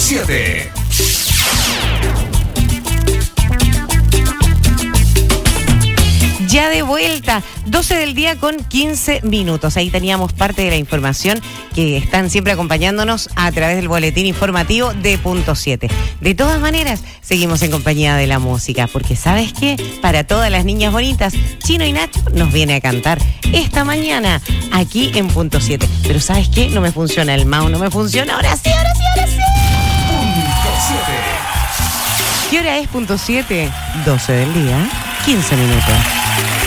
7. Ya de vuelta, 12 del día con 15 minutos. Ahí teníamos parte de la información que están siempre acompañándonos a través del boletín informativo de Punto 7. De todas maneras, seguimos en compañía de la música, porque ¿sabes qué? Para todas las niñas bonitas, Chino y Nacho nos viene a cantar esta mañana aquí en Punto 7. Pero ¿sabes qué? No me funciona el mouse, no me funciona. Ahora sí, ahora sí, ahora sí. Punto 7. ¿Qué hora es Punto 7? 12 del día, 15 minutos.